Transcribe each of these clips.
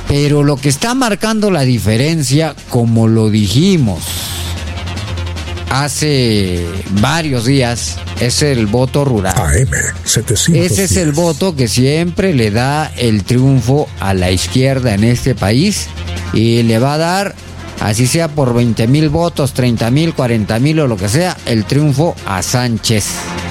Pero lo que está marcando la diferencia, como lo dijimos hace varios días, es el voto rural. Ese es el voto que siempre le da el triunfo a la izquierda en este país y le va a dar, así sea por 20,000 votos, 30,000, 40,000 o lo que sea, el triunfo a Sánchez.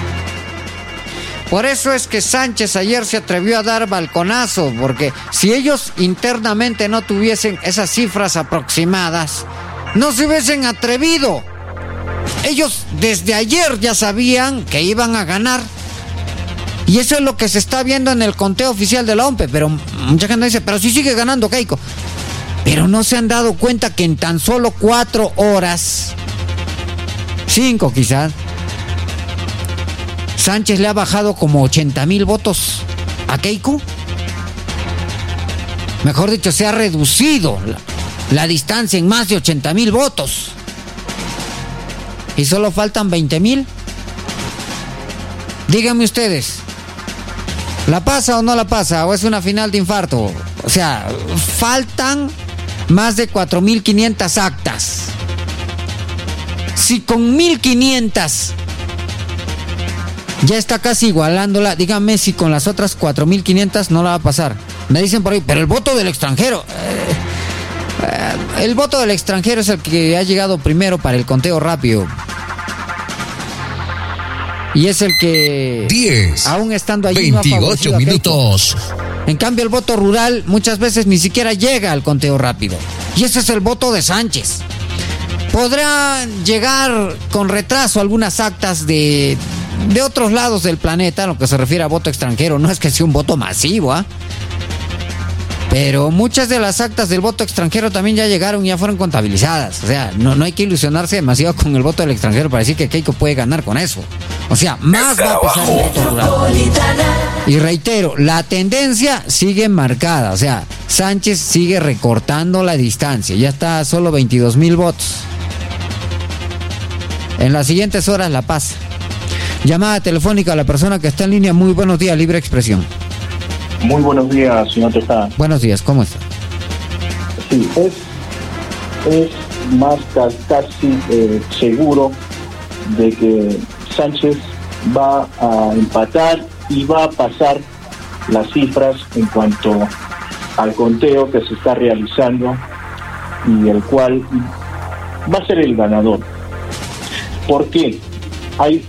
Por eso es que Sánchez ayer se atrevió a dar balconazo, porque si ellos internamente no tuviesen esas cifras aproximadas, no se hubiesen atrevido. Ellos desde ayer ya sabían que iban a ganar. Y eso es lo que se está viendo en el conteo oficial de la OMPE. Pero mucha gente dice, pero si sigue ganando Keiko. Pero no se han dado cuenta que en tan solo 4 horas, 5 quizás, Sánchez le ha bajado como 80,000 votos a Keiko. Mejor dicho, se ha reducido la distancia en más de 80,000 votos. Y solo faltan 20,000. Díganme ustedes, ¿la pasa o no la pasa? ¿O es una final de infarto? O sea, faltan más de 4,500 actas. Si con 1,500 ya está casi igualándola, díganme si con las otras 4,500 no la va a pasar. Me dicen por ahí, pero el voto del extranjero. El voto del extranjero es el que ha llegado primero para el conteo rápido. Y es el que 10, aún estando allí 28 minutos. En cambio, el voto rural muchas veces ni siquiera llega al conteo rápido. Y ese es el voto de Sánchez. Podrán llegar con retraso algunas actas de otros lados del planeta, en lo que se refiere a voto extranjero. No es que sea un voto masivo, ¿ah? Pero muchas de las actas del voto extranjero también ya llegaron y ya fueron contabilizadas. O sea, no hay que ilusionarse demasiado con el voto del extranjero para decir que Keiko puede ganar con eso. O sea, más va a pesar el voto rural. Y reitero, la tendencia sigue marcada. O sea, Sánchez sigue recortando la distancia. Ya está a solo 22,000 votos. En las siguientes horas la pasa. Llamada telefónica a la persona que está en línea. Muy buenos días, Libre Expresión. Muy buenos días, señor Tejada. Buenos días, ¿cómo está? Sí, es más casi seguro de que Sánchez va a empatar y va a pasar las cifras en cuanto al conteo que se está realizando y el cual va a ser el ganador. ¿Por qué? Hay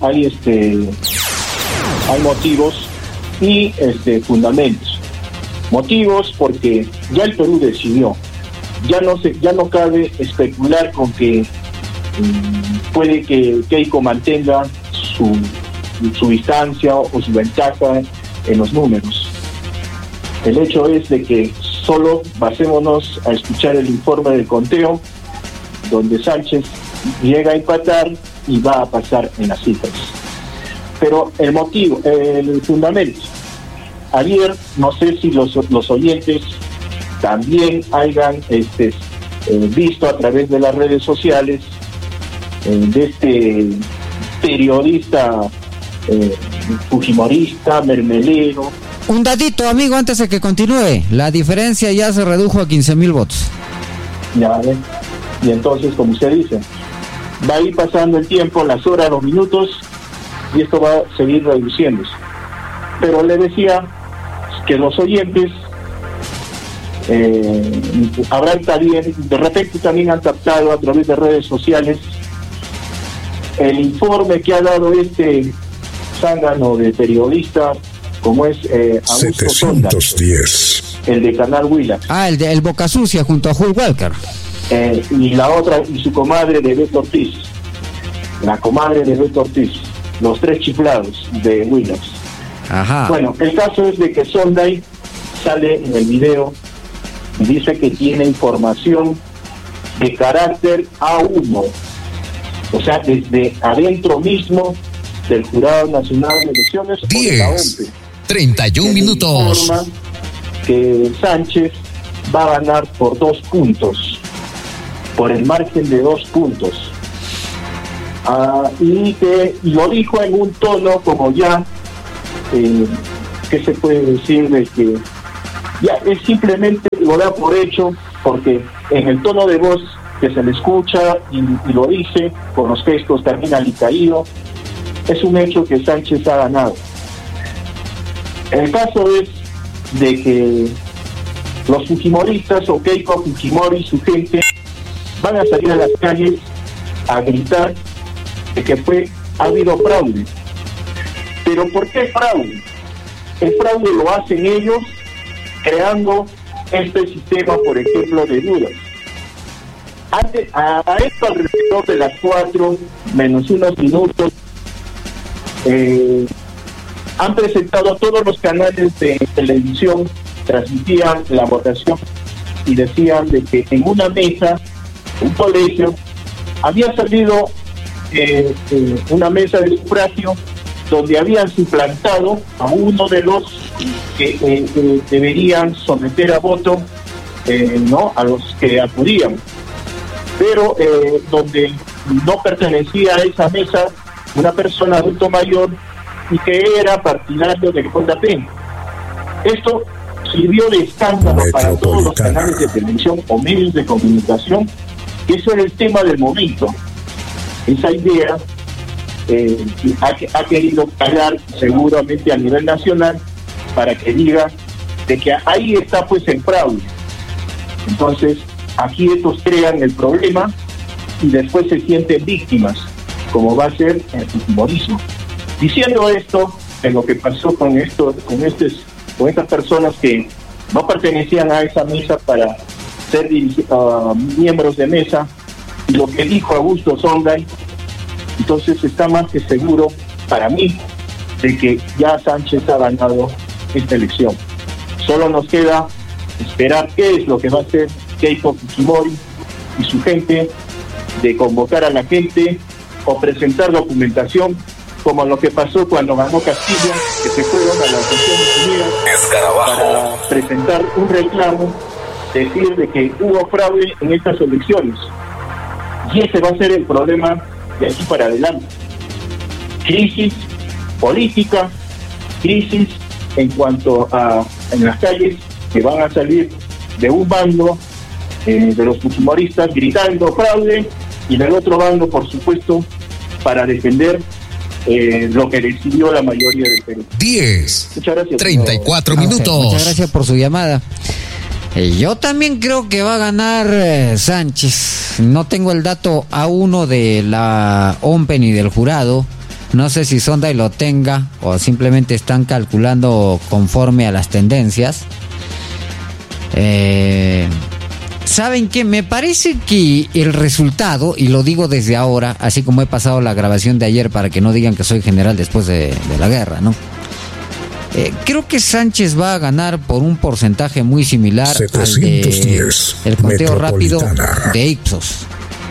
motivos y fundamentos. Motivos porque ya el Perú decidió. Ya no cabe especular con que puede que Keiko mantenga su distancia o su ventaja en los números. El hecho es de que solo basémonos a escuchar el informe del conteo, donde Sánchez llega a empatar y va a pasar en las cifras. Pero el motivo, el fundamento. Ayer, no sé si los oyentes también hayan visto a través de las redes sociales de este periodista fujimorista, mermelero. Un datito, amigo, antes de que continúe. La diferencia ya se redujo a 15,000 votos. Ya ven. Y entonces, como usted dice, va a ir pasando el tiempo, las horas, los minutos, y esto va a seguir reduciéndose. Pero le decía que los oyentes habrán también, de repente también han captado a través de redes sociales el informe que ha dado este zángano de periodista, como es Augusto 710, Sonda, el de Canal Huila. El Boca Sucia junto a Hulk Walker. Y la otra, y su comadre de Beto Ortiz, la comadre de Beto Ortiz, los 3 chiflados de Huila. Ajá. Bueno, el caso es de que Sonday sale en el video y dice que tiene información de carácter A1, o sea, desde adentro mismo del Jurado Nacional de Elecciones, 10, 31 minutos. Informa que Sánchez va a ganar por 2 puntos, por el margen de 2 puntos. Y que lo dijo en un tono como ya, ¿qué se puede decir? De que ya es simplemente lo da por hecho, porque en el tono de voz que se le escucha y lo dice, con los gestos también alicaído, es un hecho que Sánchez ha ganado. El caso es de que los fujimoristas o Keiko Fujimori y su gente van a salir a las calles a gritar de que ha habido fraude. ¿Pero por qué fraude? El fraude lo hacen ellos creando este sistema, por ejemplo, de dudas. A esto alrededor de las 4 menos unos minutos han presentado todos los canales de televisión, transmitían la votación y decían de que en una mesa, un colegio, había salido una mesa de sufragio donde habían suplantado a uno de los que deberían someter a voto, no a los que acudían, pero donde no pertenecía a esa mesa una persona adulto mayor y que era partidario de JP. Esto sirvió de escándalo para todos los canales de televisión o medios de comunicación, que eso era el tema del momento. Esa idea ha querido calar seguramente a nivel nacional para que diga de que ahí está pues el fraude. Entonces aquí estos crean el problema y después se sienten víctimas, como va a ser el fujimorismo. Diciendo esto, de lo que pasó con estas personas que no pertenecían a esa mesa para ser miembros de mesa, y lo que dijo Augusto Sonday, entonces está más que seguro para mí de que ya Sánchez ha ganado esta elección. Solo nos queda esperar qué es lo que va a hacer Keiko Fujimori y su gente, de convocar a la gente o presentar documentación, como lo que pasó cuando ganó Castillo, que se fueron a las Naciones Unidas para presentar un reclamo, decir de que hubo fraude en estas elecciones. Y ese va a ser el problema de aquí para adelante. Crisis política, crisis en cuanto a en las calles, que van a salir de un bando de los fujimoristas gritando fraude, y del otro bando, por supuesto, para defender lo que decidió la mayoría del Perú. 10:34 minutos. Muchas gracias por su llamada. Yo también creo que va a ganar Sánchez. No tengo el dato A1 de la OMPE ni del jurado. No sé si Sonday lo tenga o simplemente están calculando conforme a las tendencias. ¿Saben qué? Me parece que el resultado, y lo digo desde ahora, así como he pasado la grabación de ayer para que no digan que soy general después de la guerra, ¿no? Creo que Sánchez va a ganar por un porcentaje muy similar al del conteo rápido de Ipsos.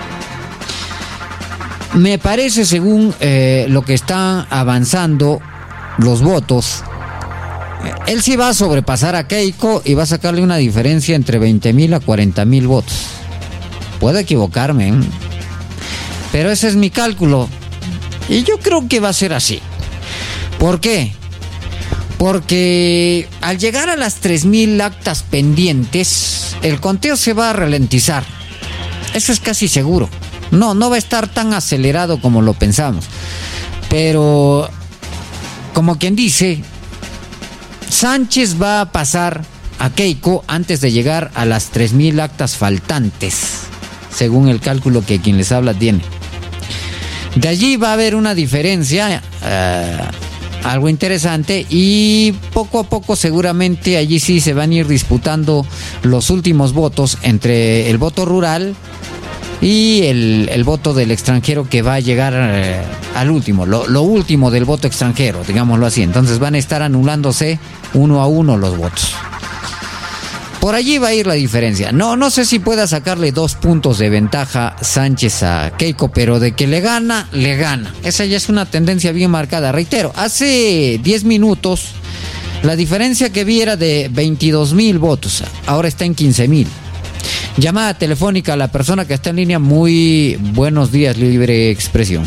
Me parece, según lo que están avanzando los votos, él sí va a sobrepasar a Keiko y va a sacarle una diferencia entre 20,000 a 40,000 votos. Puedo equivocarme, pero ese es mi cálculo. Y yo creo que va a ser así. ¿Por qué? Porque al llegar a las 3,000 actas pendientes, el conteo se va a ralentizar. Eso es casi seguro. No va a estar tan acelerado como lo pensamos. Pero, como quien dice, Sánchez va a pasar a Keiko antes de llegar a las 3,000 actas faltantes, según el cálculo que quien les habla tiene. De allí va a haber una diferencia, algo interesante, y poco a poco seguramente allí sí se van a ir disputando los últimos votos entre el voto rural y el voto del extranjero, que va a llegar al último, lo último del voto extranjero, digámoslo así. Entonces van a estar anulándose uno a uno los votos. Por allí va a ir la diferencia. No sé si pueda sacarle 2 puntos de ventaja Sánchez a Keiko, pero de que le gana, le gana. Esa ya es una tendencia bien marcada. Reitero, hace 10 minutos la diferencia que vi era de 22,000 votos, ahora está en 15,000. Llamada telefónica a la persona que está en línea. Muy buenos días, Libre Expresión.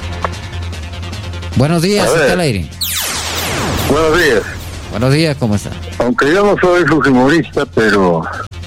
Buenos días, está al aire. Buenos días. Buenos días, ¿cómo está? Aunque yo no soy fujimorista, pero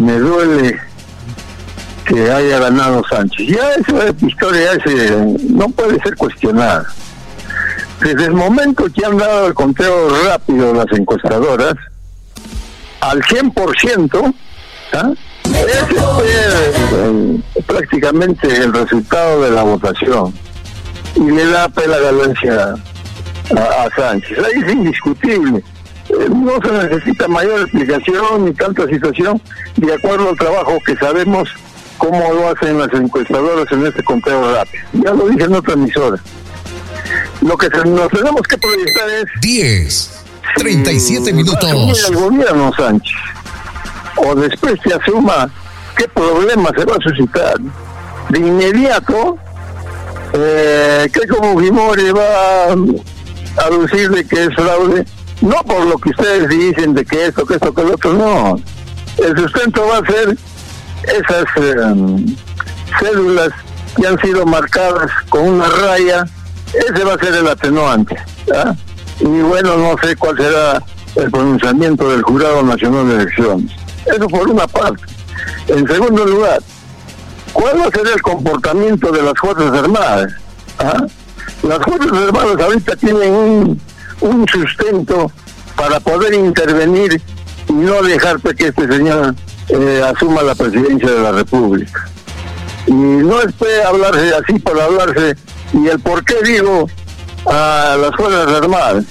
me duele que haya ganado Sánchez. Ya esa historia no puede ser cuestionada. Desde el momento que han dado el conteo rápido las encuestadoras, al 100%, ese fue prácticamente el resultado de la votación. Y le da la ganancia a Sánchez. Ahí es indiscutible. No se necesita mayor explicación ni tanta situación, de acuerdo al trabajo que sabemos cómo lo hacen las encuestadoras en este conteo rápido. Ya lo dije en otra emisora. Lo que nos tenemos que proyectar es 37 minutos. El gobierno Sánchez, o después se asuma qué problema se va a suscitar. De inmediato, Keiko Fujimori va a aducir de que es fraude, no por lo que ustedes dicen de que esto, que lo otro, no. El sustento va a ser esas células que han sido marcadas con una raya. Ese va a ser el atenuante. Y bueno, no sé cuál será el pronunciamiento del Jurado Nacional de Elecciones. Eso por una parte. En segundo lugar, ¿cuál va a ser el comportamiento de las Fuerzas Armadas? Las Fuerzas Armadas ahorita tienen un sustento para poder intervenir y no dejar que este señor asuma la presidencia de la República. Y no es hablarse así por hablarse. Y el por qué digo a las Fuerzas Armadas,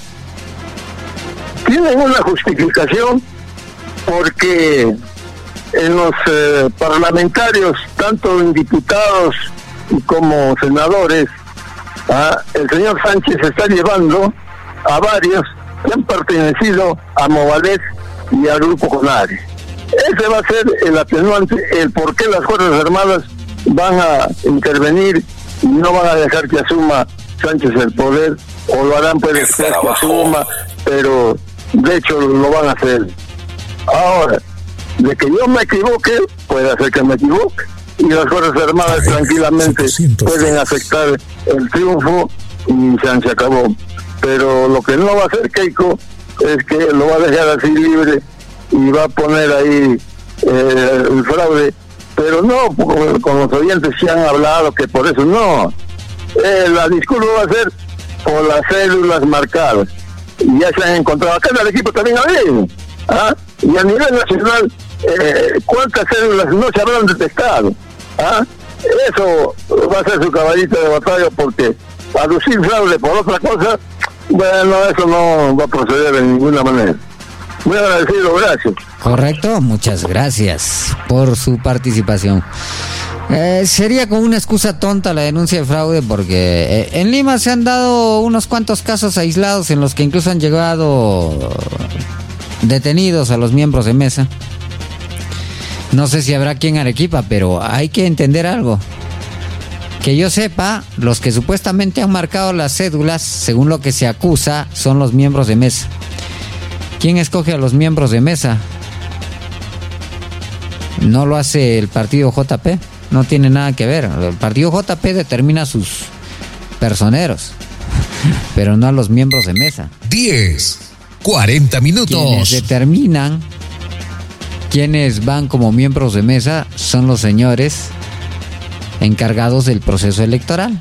tienen una justificación porque en los parlamentarios, tanto en diputados como senadores, el señor Sánchez está llevando a varios que han pertenecido a Movadez y al Grupo CONARE. Ese va a ser el atenuante, el por qué las Fuerzas Armadas van a intervenir y no van a dejar que asuma Sánchez el poder, o lo harán pues después que asuma, pero de hecho lo van a hacer. Ahora, de que yo me equivoque, puede hacer que me equivoque, y las Fuerzas Armadas tranquilamente pueden afectar el triunfo y se acabó. Pero lo que no va a hacer Keiko es que lo va a dejar así libre y va a poner ahí el fraude. Pero no, con los oyentes sí han hablado que por eso no. La disculpa va a ser por las células marcadas. Y ya se han encontrado. Acá en el equipo también ha habido. Y a nivel nacional, ¿cuántas células no se habrán detectado? Eso va a ser su caballito de batalla, porque aducir fraude por otra cosa, bueno, eso no va a proceder de ninguna manera. Muy agradecido, gracias. Correcto, muchas gracias por su participación. Sería como una excusa tonta la denuncia de fraude, porque en Lima se han dado unos cuantos casos aislados en los que incluso han llegado detenidos a los miembros de mesa. No sé si habrá aquí en Arequipa, pero hay que entender algo. Que yo sepa, los que supuestamente han marcado las cédulas, según lo que se acusa, son los miembros de mesa. ¿Quién escoge a los miembros de mesa? No lo hace el partido JP, no tiene nada que ver. El partido JP determina a sus personeros, pero no a los miembros de mesa. 40 minutos. Quienes determinan quiénes van como miembros de mesa son los señores encargados del proceso electoral.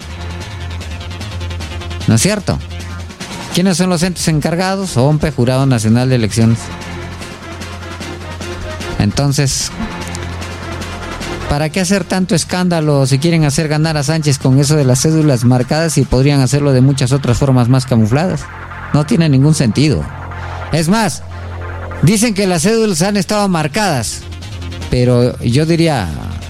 ¿No es cierto? ¿Quiénes son los entes encargados? OMPE, Jurado Nacional de Elecciones. Entonces, ¿para qué hacer tanto escándalo si quieren hacer ganar a Sánchez con eso de las cédulas marcadas y podrían hacerlo de muchas otras formas más camufladas? No tiene ningún sentido. Es más, dicen que las cédulas han estado marcadas, pero yo diría,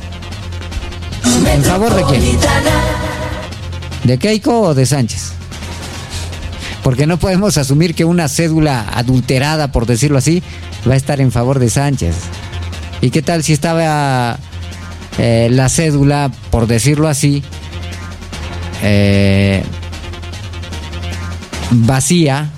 ¿en favor de quién? ¿De Keiko o de Sánchez? Porque no podemos asumir que una cédula adulterada, por decirlo así, va a estar en favor de Sánchez. ¿Y qué tal si estaba la cédula, por decirlo así, vacía,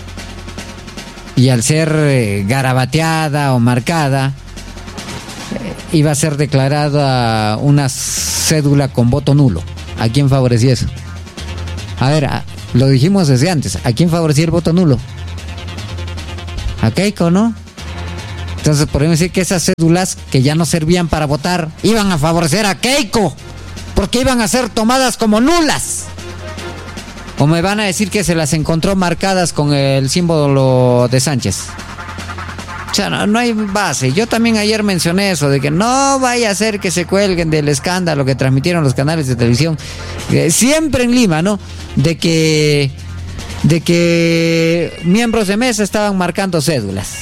y al ser garabateada o marcada, iba a ser declarada una cédula con voto nulo? ¿A quién favorecía eso? A ver, lo dijimos desde antes. ¿A quién favorecía el voto nulo? A Keiko, ¿no? Entonces podemos decir que esas cédulas que ya no servían para votar iban a favorecer a Keiko, porque iban a ser tomadas como nulas. ¿O me van a decir que se las encontró marcadas con el símbolo de Sánchez? O sea, no hay base. Yo también ayer mencioné eso, de que no vaya a ser que se cuelguen del escándalo que transmitieron los canales de televisión, siempre en Lima, ¿no? De que miembros de mesa estaban marcando cédulas.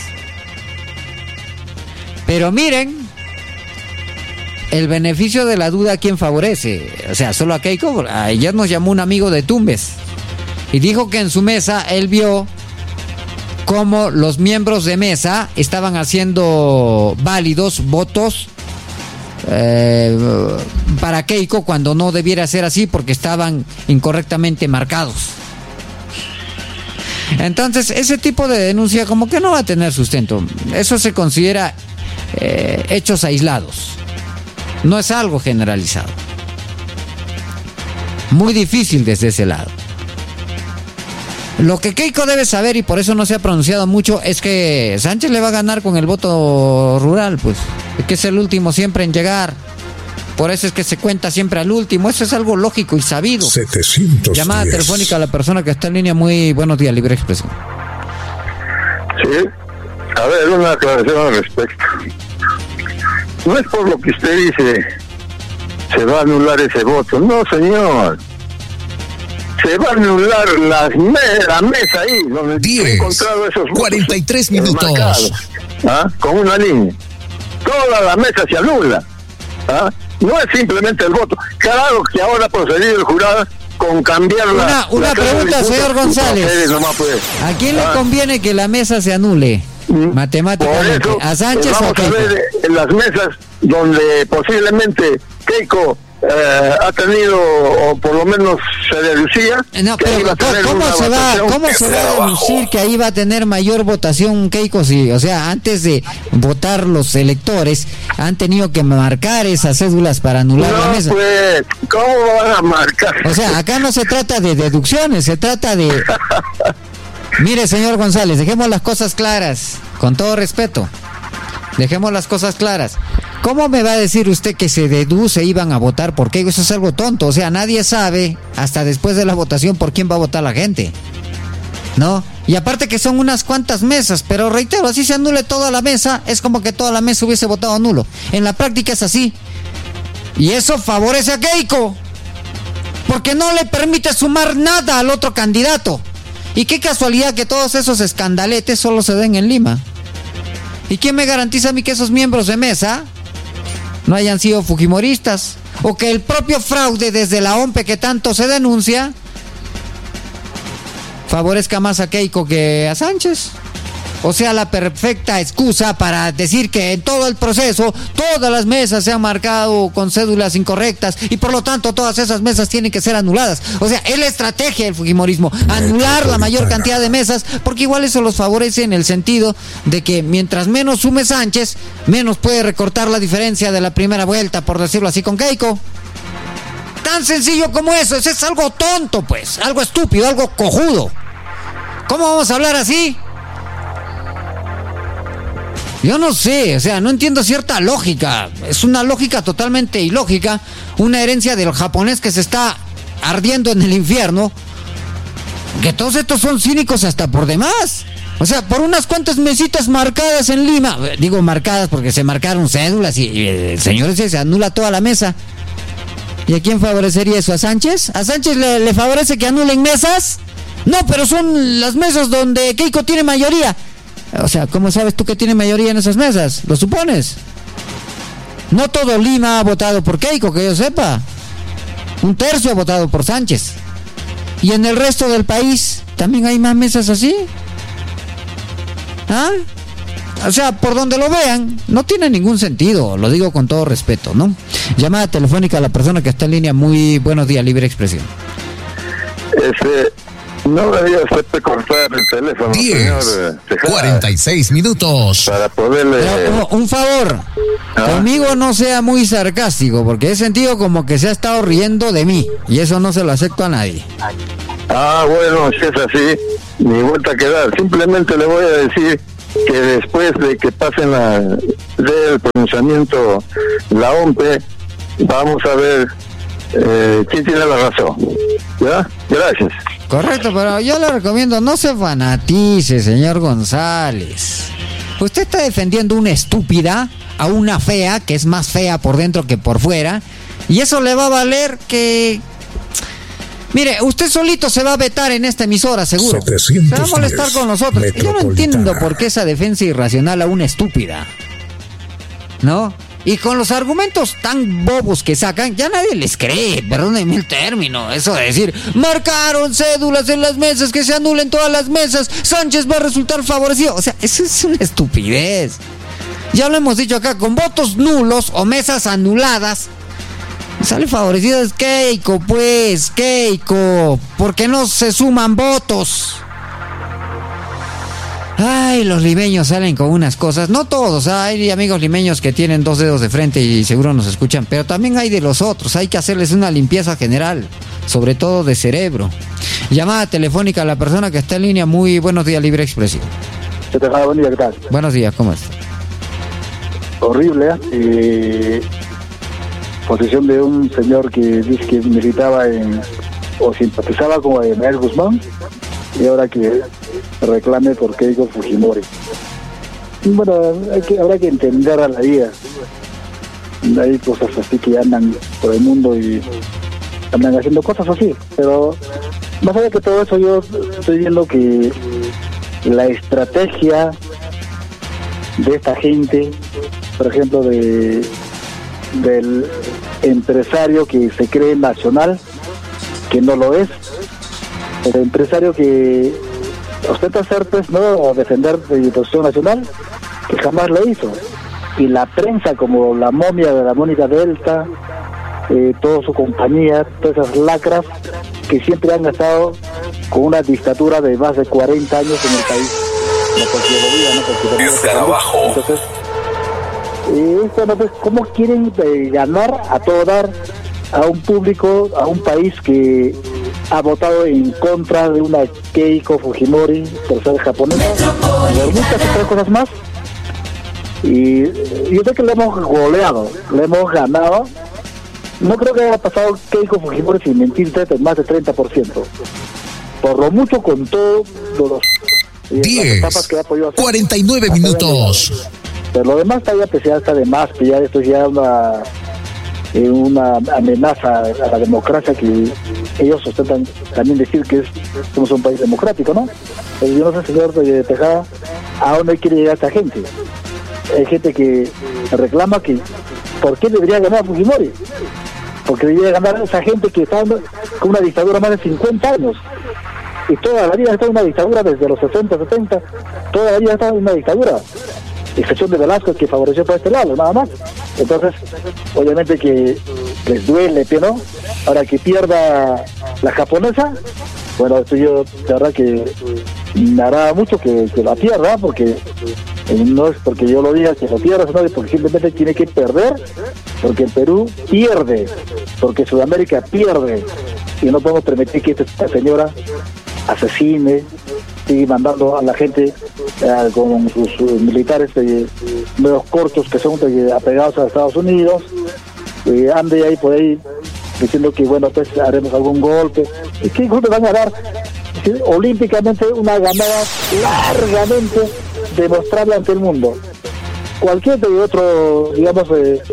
Pero miren, el beneficio de la duda, ¿a quién favorece? O sea, solo a Keiko. Ayer nos llamó un amigo de Tumbes y dijo que en su mesa él vio cómo los miembros de mesa estaban haciendo válidos votos para Keiko cuando no debiera ser así porque estaban incorrectamente marcados. Entonces, ese tipo de denuncia como que no va a tener sustento. Eso se considera hechos aislados. No es algo generalizado. Muy difícil desde ese lado. Lo que Keiko debe saber, y por eso no se ha pronunciado mucho, es que Sánchez le va a ganar con el voto rural, pues. Es que es el último siempre en llegar. Por eso es que se cuenta siempre al último. Eso es algo lógico y sabido. 710. Llamada telefónica a la persona que está en línea. Muy buenos días, Libre Expresión. Sí. A ver, una aclaración al respecto. No es por lo que usted dice se va a anular ese voto. No, señor. Se va a anular la mesa ahí, donde 10, he encontrado esos votos 43 minutos. marcados, con una línea. Toda la mesa se anula. No es simplemente el voto. Claro que ahora ha procedido el jurado con cambiar una pregunta, señor González. ¿A quién le conviene que la mesa se anule? Matemáticamente. Eso, ¿A Sánchez o a vamos Keiko? a ver en las mesas donde posiblemente Keiko ha tenido, o por lo menos se deducía, No, que pero iba a tener ¿cómo una se va a votación deducir que ahí va a tener mayor votación Keiko? Sí, o sea, antes de votar los electores han tenido que marcar esas cédulas para anular la No, mesa. pues, ¿cómo van a marcar? O sea, acá no se trata de deducciones, se trata de... Mire, señor González, dejemos las cosas claras, con todo respeto. Dejemos las cosas claras. ¿Cómo me va a decir usted que se deduce iban a votar por Keiko? Eso es algo tonto. O sea, nadie sabe hasta después de la votación por quién va a votar la gente, ¿no? Y aparte que son unas cuantas mesas, pero reitero, así se anule toda la mesa, es como que toda la mesa hubiese votado nulo. En la práctica es así. Y eso favorece a Keiko, porque no le permite sumar nada al otro candidato. Y qué casualidad que todos esos escandaletes solo se den en Lima. ¿Y quién me garantiza a mí que esos miembros de mesa no hayan sido fujimoristas? O que el propio fraude desde la OMPE que tanto se denuncia favorezca más a Keiko que a Sánchez. O sea, la perfecta excusa para decir que en todo el proceso todas las mesas se han marcado con cédulas incorrectas y por lo tanto todas esas mesas tienen que ser anuladas. O sea, es la estrategia del fujimorismo, anular la mayor cantidad de mesas, porque igual eso los favorece en el sentido de que mientras menos sume Sánchez, menos puede recortar la diferencia de la primera vuelta, por decirlo así, con Keiko. Tan sencillo como eso, es algo tonto, pues, algo estúpido, algo cojudo. ¿Cómo vamos a hablar así? Yo no sé, o sea, no entiendo cierta lógica. Es una lógica totalmente ilógica, una herencia del japonés que se está ardiendo en el infierno. Que todos estos son cínicos hasta por demás. O sea, por unas cuantas mesitas marcadas en Lima, digo marcadas porque se marcaron cédulas y señores, se anula toda la mesa. ¿Y a quién favorecería eso? ¿A Sánchez? ¿A Sánchez le favorece que anulen mesas? No, pero son las mesas donde Keiko tiene mayoría. O sea, ¿cómo sabes tú que tiene mayoría en esas mesas? ¿Lo supones? No todo Lima ha votado por Keiko, que yo sepa. 1/3 ha votado por Sánchez. ¿Y en el resto del país también hay más mesas así? ¿Ah? O sea, por donde lo vean, no tiene ningún sentido, lo digo con todo respeto, ¿no? Llamada telefónica a la persona que está en línea. Muy buenos días, Libre Expresión. No debería usted cortar el teléfono, 10, señor Tejada, 46 minutos. para poderle... Pero, un favor, conmigo no sea muy sarcástico, porque he sentido como que se ha estado riendo de mí, y eso no se lo acepto a nadie. Bueno, si es así, ni vuelta a quedar. Simplemente le voy a decir que después de que pasen del pronunciamiento la OMPE, vamos a ver quién tiene la razón. ¿Ya? Gracias. Correcto, pero yo le recomiendo, no se fanatice, señor González. Usted está defendiendo una estúpida a una fea, que es más fea por dentro que por fuera, y eso le va a valer que... Mire, usted solito se va a vetar en esta emisora, seguro. Se va a molestar con nosotros. Yo no entiendo por qué esa defensa irracional a una estúpida, ¿no? Y con los argumentos tan bobos que sacan, ya nadie les cree, perdónenme el término, eso de decir, marcaron cédulas en las mesas, que se anulen todas las mesas, Sánchez va a resultar favorecido. O sea, eso es una estupidez. Ya lo hemos dicho acá, con votos nulos o mesas anuladas, sale favorecido es Keiko, pues, Keiko, porque no se suman votos. Ay, los limeños salen con unas cosas, no todos, hay amigos limeños que tienen 2 dedos de frente y seguro nos escuchan, pero también hay de los otros, hay que hacerles una limpieza general, sobre todo de cerebro. Llamada telefónica a la persona que está en línea. Muy buenos días, Libre Expresión. Buen día, ¿qué tal? Buenos días, ¿cómo estás? Horrible, posición de un señor que dice que militaba o simpatizaba con Emanuel Guzmán, y ahora que reclame por Keiko Fujimori. Bueno, habrá que entender a la vida. Hay cosas así que andan por el mundo y andan haciendo cosas así, pero más allá que todo eso, yo estoy viendo que la estrategia de esta gente, por ejemplo, del empresario que se cree nacional, que no lo es, el empresario que ostenta ser, pues, no defender la posición nacional, que jamás lo hizo, y la prensa, como la momia de la Mónica Delta, toda su compañía, todas esas lacras que siempre han estado con una dictadura de más de 40 años en el país, no porque lo diga, no porque entonces pues, ¿cómo quieren ganar a todo dar a un público, a un país que ha votado en contra de una Keiko Fujimori por ser japonesa, y muchas otras cosas más? Y yo creo que le hemos goleado, le hemos ganado. No creo que haya pasado Keiko Fujimori, sin mentirte, más de 30%. Por lo mucho, con todos los 10, 49 minutos. Pero lo demás todavía ya está de más, que ya esto es ya una amenaza a la democracia, que ellos sostentan también decir que somos un país democrático, ¿no? Pero yo no sé, señor Tejada, ¿a dónde quiere llegar esta gente? Hay gente que reclama que ¿por qué debería ganar Fujimori? Porque debería ganar esa gente que está con una dictadura más de 50 años. Y toda la vida está en una dictadura desde los 60, 70. Toda la vida está en una dictadura. Excepción de Velasco, que favoreció por este lado, nada más. Entonces, obviamente que les duele, ¿no? Ahora que pierda la japonesa, bueno, esto yo, de verdad que me hará mucho que la pierda, porque no es porque yo lo diga que lo pierda, sino porque simplemente tiene que perder, porque el Perú pierde, porque Sudamérica pierde, y no podemos permitir que esta señora asesine, sigue mandando a la gente con sus militares medios cortos que son apegados a Estados Unidos, ande ahí por ahí diciendo que bueno, pues haremos algún golpe. ¿Y qué golpe van a dar? Olímpicamente una ganada largamente demostrable ante el mundo. Cualquier de otro, digamos,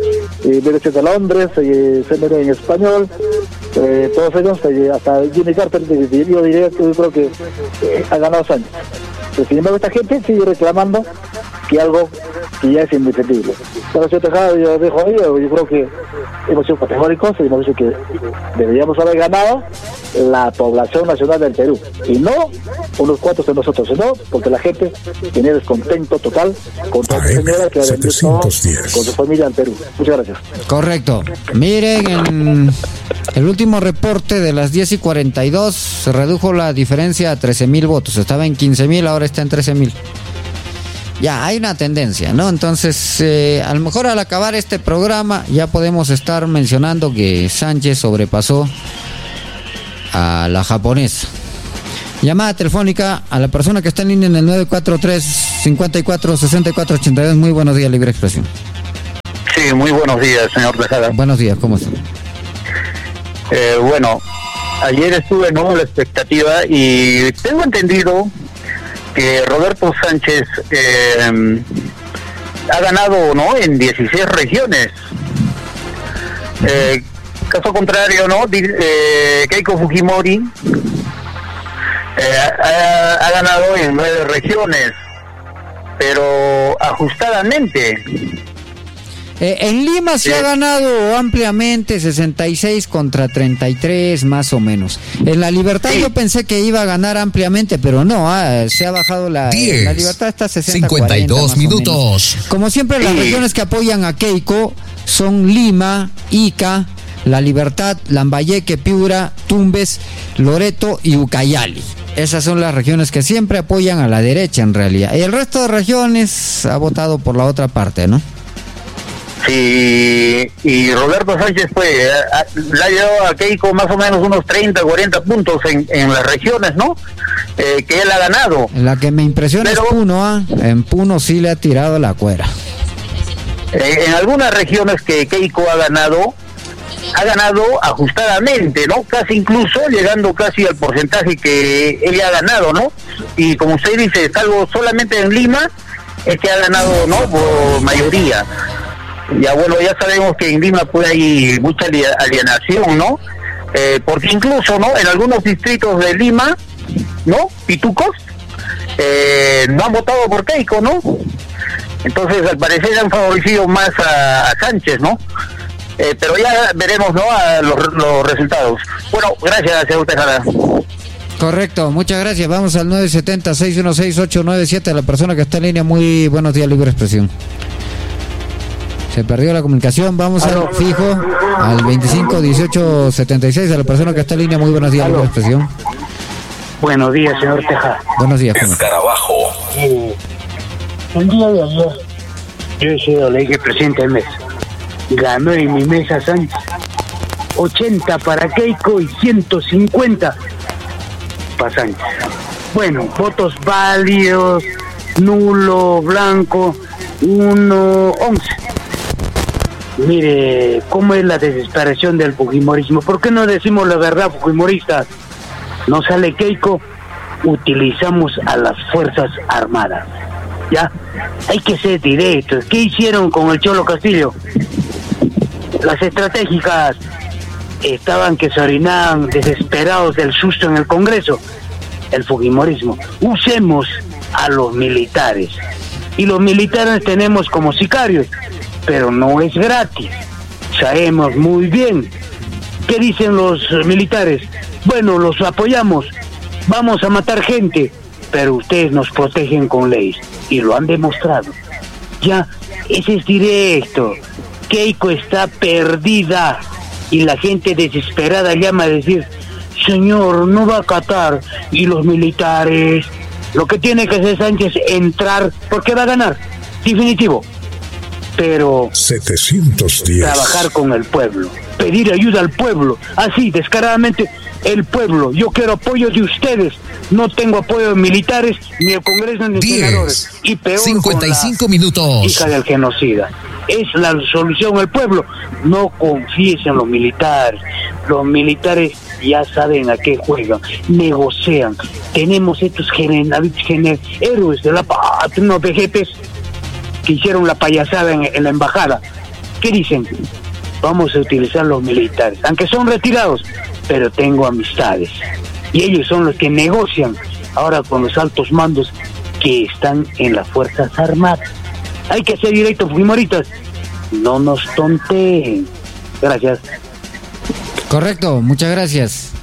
BBC de Londres, CNN en español, todos ellos, hasta Jimmy Carter, yo diría que yo creo que ha ganado años. Pero sin embargo, esta gente sigue reclamando que algo que ya es indefendible. Pero señor Tejada, yo dejo ahí, yo creo que hemos sido categóricos y hemos dicho que deberíamos haber ganado la población nacional del Perú, y no unos cuantos de nosotros, sino porque la gente tiene descontento total con toda esta señora que ha vendido con su familia al Perú. Muchas gracias. Correcto. Miren, en el último reporte de las 10:42 se redujo la diferencia a 13,000 votos. Estaba en 15,000, ahora está en 13,000. Ya, hay una tendencia, ¿no? Entonces, a lo mejor al acabar este programa ya podemos estar mencionando que Sánchez sobrepasó a la japonesa. Llamada telefónica a la persona que está en línea en el 943 54-64-82. Muy buenos días, Libre Expresión. Sí, muy buenos días, señor Tejada. Buenos días, ¿cómo está? Bueno, ayer estuve en la expectativa y tengo entendido que Roberto Sánchez ha ganado, ¿no?, en 16 regiones. Caso contrario, ¿no?, Keiko Fujimori ha ganado en 9 regiones, pero ajustadamente. En Lima se ha ganado ampliamente, 66 contra 33, más o menos. En La Libertad yo pensé que iba a ganar ampliamente, pero no, se ha bajado la Libertad, está 60, 52 40, minutos. Como siempre, las regiones que apoyan a Keiko son Lima, Ica, La Libertad, Lambayeque, Piura, Tumbes, Loreto y Ucayali. Esas son las regiones que siempre apoyan a la derecha, en realidad. Y el resto de regiones ha votado por la otra parte, ¿no? Sí, y Roberto Sánchez le ha llevado a Keiko más o menos unos 30, 40 puntos en las regiones, ¿no? Que él ha ganado. La que me impresiona es Puno, en Puno sí le ha tirado la cuera. En algunas regiones que Keiko ha ganado ajustadamente, ¿no? Casi incluso llegando casi al porcentaje que ella ha ganado, ¿no? Y como usted dice, salvo solamente en Lima, es que ha ganado, ¿no?, por mayoría. Ya bueno, ya sabemos que en Lima pues hay mucha alienación, ¿no? Porque incluso, ¿no?, en algunos distritos de Lima, ¿no?, pitucos, no han votado por Keiko, ¿no? Entonces al parecer han favorecido más a Sánchez, ¿no? Pero ya veremos, ¿no?, los resultados. Bueno, gracias, señor Tejada. Correcto, muchas gracias. Vamos al 970-616-897, la persona que está en línea. Muy buenos días, Libre Expresión. Se perdió la comunicación. Vamos al fijo, al 25-18-76, a la persona que está en línea. Muy buenos días, Libre Expresión. Buenos días, señor Tejada. Buenos días. Escarabajo. El día de ayer yo he sido el presidente del mes. Ganó en mi mesa Sánchez 80 para Keiko y 150 para Sánchez. Bueno, votos válidos, nulo, blanco, 11. Mire cómo es la desesperación del fujimorismo. ¿Por qué no decimos la verdad, fujimoristas? No sale Keiko, utilizamos a las Fuerzas Armadas. ¿Ya? Hay que ser directos. ¿Qué hicieron con el Cholo Castillo? Las estratégicas estaban que se orinaban desesperados del susto en el Congreso. El fujimorismo. Usemos a los militares. Y los militares tenemos como sicarios, pero no es gratis. Sabemos muy bien. ¿Qué dicen los militares? Bueno, los apoyamos, vamos a matar gente, pero ustedes nos protegen con leyes. Y lo han demostrado. Ya, ese es directo. Keiko está perdida y la gente desesperada llama a decir, señor, no va a acatar. Y los militares, lo que tiene que hacer Sánchez es entrar, porque va a ganar, definitivo. Pero 710. Trabajar con el pueblo, pedir ayuda al pueblo, así descaradamente. El pueblo, yo quiero apoyo de ustedes, no tengo apoyo de militares, ni el Congreso, ni senadores, y peor 55 minutos. Hija del genocida. Es la solución el pueblo. No confíes en los militares ya saben a qué juegan, negocian. Tenemos estos héroes de la patria, unos vejetes que hicieron la payasada en la embajada. ¿Qué dicen? Vamos a utilizar los militares, aunque son retirados, pero tengo amistades. Y ellos son los que negocian ahora con los altos mandos que están en las Fuerzas Armadas. Hay que ser directos, fujimoristas. No nos tonteen. Gracias. Correcto, muchas gracias.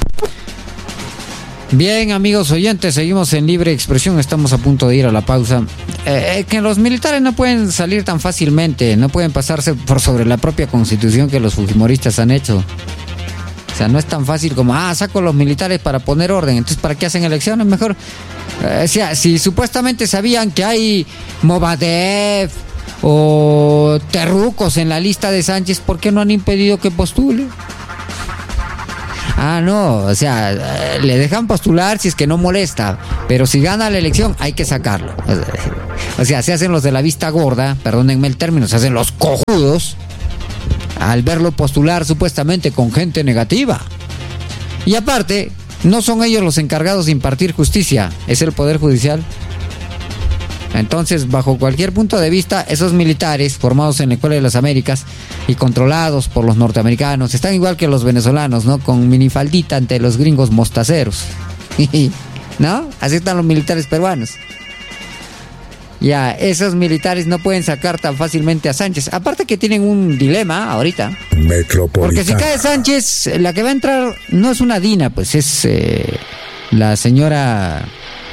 Bien, amigos oyentes, seguimos en Libre Expresión, estamos a punto de ir a la pausa. Que los militares no pueden salir tan fácilmente, no pueden pasarse por sobre la propia constitución que los fujimoristas han hecho. O sea, no es tan fácil como, saco los militares para poner orden, entonces ¿para qué hacen elecciones? Mejor, si supuestamente sabían que hay Movadef o terrucos en la lista de Sánchez, ¿por qué no han impedido que postule? Ah, no, o sea, le dejan postular si es que no molesta, pero si gana la elección hay que sacarlo. O sea, se hacen los de la vista gorda, perdónenme el término, se hacen los cojudos al verlo postular supuestamente con gente negativa. Y aparte, no son ellos los encargados de impartir justicia, es el Poder Judicial. Entonces, bajo cualquier punto de vista, esos militares formados en la Escuela de las Américas y controlados por los norteamericanos están igual que los venezolanos, ¿no? Con minifaldita ante los gringos mostaceros. ¿No? Así están los militares peruanos. Ya, esos militares no pueden sacar tan fácilmente a Sánchez. Aparte que tienen un dilema ahorita. Porque si cae Sánchez, la que va a entrar no es una Dina, pues es la señora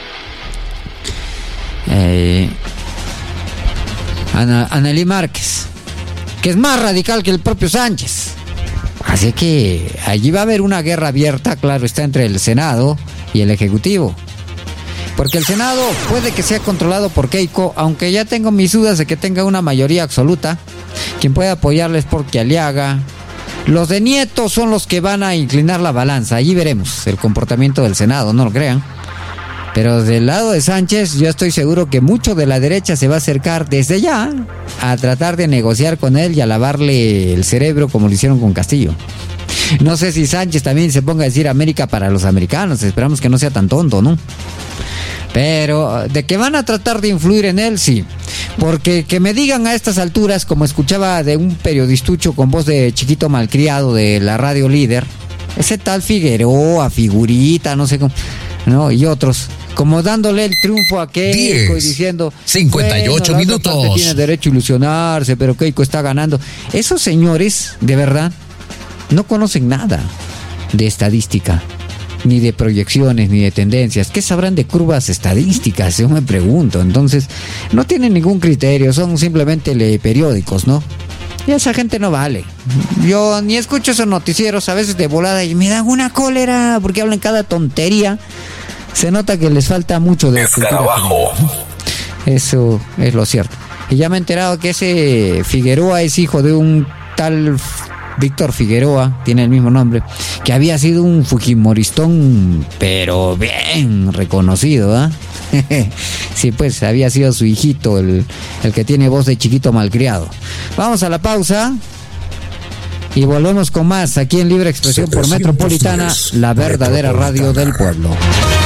Annalí Márquez, que es más radical que el propio Sánchez. Así que allí va a haber una guerra abierta, claro está, entre el Senado y el Ejecutivo. Porque el Senado puede que sea controlado por Keiko, aunque ya tengo mis dudas de que tenga una mayoría absoluta. Quien puede apoyarles porque Aliaga. Los de Nieto son los que van a inclinar la balanza. Allí veremos el comportamiento del Senado, no lo crean. Pero del lado de Sánchez, yo estoy seguro que mucho de la derecha se va a acercar desde ya a tratar de negociar con él y a lavarle el cerebro como lo hicieron con Castillo. No sé si Sánchez también se ponga a decir América para los americanos. Esperamos que no sea tan tonto, ¿no? Pero de que van a tratar de influir en él, sí. Porque que me digan a estas alturas, como escuchaba de un periodistucho con voz de chiquito malcriado de la radio líder, ese tal Figueroa, Figurita, no sé cómo, ¿no? Y otros, como dándole el triunfo a Keiko y diciendo 58 minutos. Tiene derecho a ilusionarse, pero Keiko está ganando. Esos señores, de verdad, no conocen nada de estadística, ni de proyecciones, ni de tendencias. ¿Qué sabrán de curvas estadísticas? Yo me pregunto. Entonces, no tienen ningún criterio, son simplemente periódicos, ¿no? Y esa gente no vale. Yo ni escucho esos noticieros a veces de volada y me dan una cólera porque hablan cada tontería. Se nota que les falta mucho de Escarabajo. Eso es lo cierto. Y ya me he enterado que ese Figueroa es hijo de un tal Víctor Figueroa, tiene el mismo nombre, que había sido un fujimoristón, pero bien reconocido, ¿ah? Sí, pues había sido su hijito, el que tiene voz de chiquito malcriado. Vamos a la pausa y volvemos con más aquí en Libre Expresión por Metropolitana, la verdadera radio del pueblo.